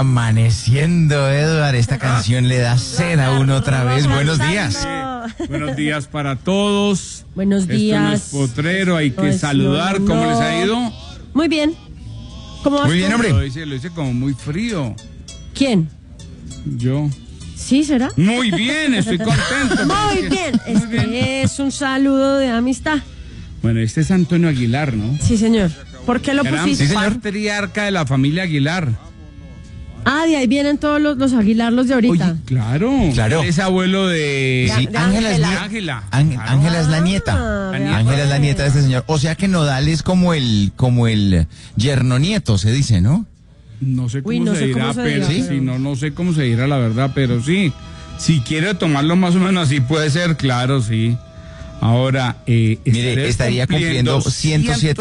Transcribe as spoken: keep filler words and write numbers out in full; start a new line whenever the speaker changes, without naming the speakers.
Amaneciendo, Edward, esta canción le da sed a uno otra vez. Buenos días.
Buenos días para todos.
Buenos días.
Esto no es potrero, hay que
Pues
saludar.
no,
¿Cómo
no.
les ha ido?
Muy bien. ¿Cómo vas
Muy bien,
tú?
hombre.
Lo hice, lo hice como muy frío.
¿Quién?
Yo.
¿Sí, será?
Muy bien, estoy contento.
Muy bien.
Muy bien.
Este es un saludo de amistad.
Bueno, este es Antonio Aguilar, ¿no?
Sí, señor. ¿Por qué lo
Gran
pusiste?
Sí, señor.
patriarca de la familia Aguilar.
Ah, de ahí vienen todos los, los Aguilar, los de ahorita.
Oye, claro.
Claro.
Él es abuelo de...
Sí,
de
Ángela es
Ángela.
la-
Ángela.
Ángel-
Claro.
Ángela es la nieta.
Ah,
vea,
Ángela es la nieta de este señor. O sea que Nodal es como el, como el yerno nieto, se dice, ¿no?
No sé cómo
Uy, no
se
sé
dirá,
cómo se
pero
dirá,
sí,
pero-
no, no sé cómo se dirá la verdad, pero sí. Si quiere tomarlo más o menos así puede ser, claro, sí. Ahora, eh,
Mire,
estaré
estaría cumpliendo ciento siete